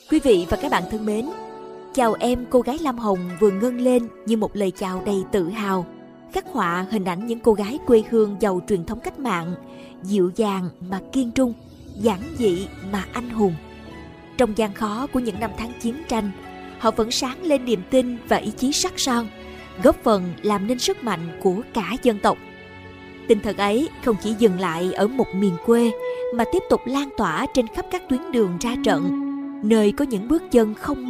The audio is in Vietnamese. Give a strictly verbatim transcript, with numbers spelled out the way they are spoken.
Quý vị và các bạn thân mến, chào em cô gái Lam Hồng vừa ngân lên như một lời chào đầy tự hào, khắc họa hình ảnh những cô gái quê hương giàu truyền thống cách mạng, dịu dàng mà kiên trung, giản dị mà anh hùng. Trong gian khó của những năm tháng chiến tranh, họ vẫn sáng lên niềm tin và ý chí sắt son, góp phần làm nên sức mạnh của cả dân tộc. Tinh thần ấy không chỉ dừng lại ở một miền quê mà tiếp tục lan tỏa trên khắp các tuyến đường ra trận, nơi có những bước chân không